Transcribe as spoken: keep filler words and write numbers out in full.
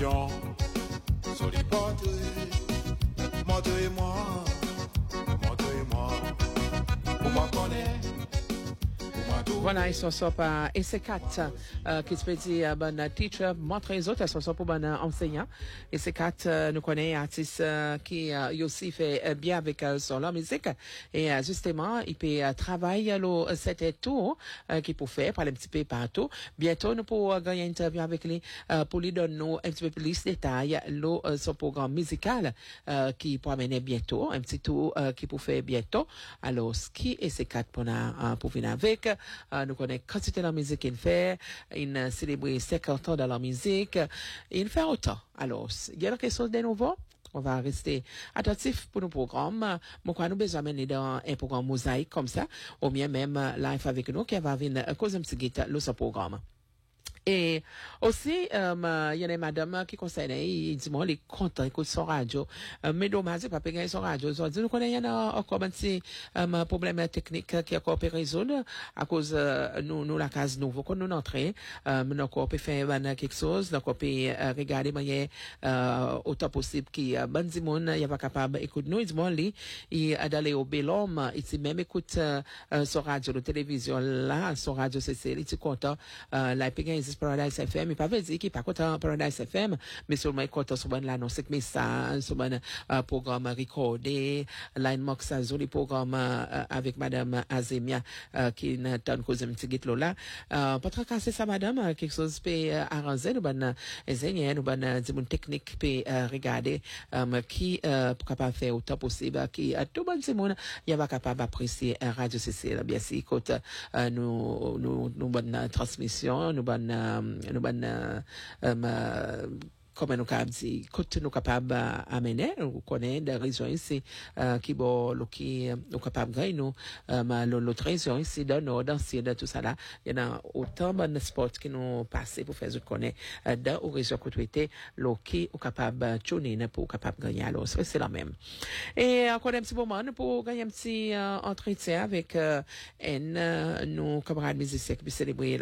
émission sur les portraits. Montrez-moi, montrez-moi, pour moi connaître. Voilà, ils sont ça par et c'est quatre euh, qui se peut dire bon teacher montre les autres, ils sont ça pour bon enseignant. Et c'est quatre euh, nous connaissons artistes euh, qui euh, aussi fait euh, bien avec euh, sur la musique et euh, justement il peut euh, travailler le c'était tout euh, qu'il peut faire parler un petit peu partout. Bientôt nous pour gagner une interview avec lui euh, pour lui donner un petit peu plus de détails le euh, son programme musical euh, qui pour amener bientôt un petit tour euh, qui pour faire bientôt. Alors ce qui et c'est quatre pour euh, pour venir avec Euh, nous connaissons quantité de la musique qu'il fait, il a célébré cinquante ans dans la musique, il fait autant. Alors, il y a quelque chose de nouveau? On va rester attentif pour nos programmes. Mon quoi nous besoin mener dans un programme mosaïque comme ça, ou bien même live avec nous qui va venir cause un petit guide le ce programme. Et aussi, euh, il y a une madame qui concerne, il dit, moi, il est content, écoute son radio. Euh, mais dommage, pas payer son radio. Ils ont dit, nous connaissons encore un petit euh, problème technique qui a encore pu résoudre à cause, euh, nous, nous, la case nouveau, quand nous entrons, euh, nous encore pu faire euh, quelque chose, nous encore pu euh, regarder manière, euh, autant possible qui, euh, bon, dit, il n'est pas capable d'écouter nous. Il dit, moi, lui, il a d'aller au Bélhomme, il dit, même écoute, euh, son radio, la télévision, là, son radio, c'est, c'est, il est content, euh, là, il Paradise F M, il pas veut dire qu'il pas content Paradise F M, mais seulement content sur bon l'annonce avec message, sur bon euh, programme recordé, line mox sur les programmes euh, avec madame Azemia euh, qui n'a tant cause un petit guide là. Euh, pas trop casser ça madame, euh, quelque chose peut euh, arranger nous bon ingénieur, nous bon dis mon technique peut euh, regarder euh, qui euh, pour capable faire autant possible qui à tout bon c'est monde il va capable apprécier un radio C C là bien si écoute euh, nous nous nous bonne transmission, nous bonne nous bonne euh, euh, comment nous capable dire côté nous capable amener nous connaît des régions ici euh, qui bon le qui nous capable gagner nous euh, l'autre région ici dans nord dans sud tout ça là il y en a autant de sports qui nous passer pour faire je connais euh, dans aux régions côté le qui est capable tuner pour capable gagner alors c'est la même et encore un petit moment pour gagner un petit euh, entretien avec euh, un euh, nos camarades musiciens qui célébrer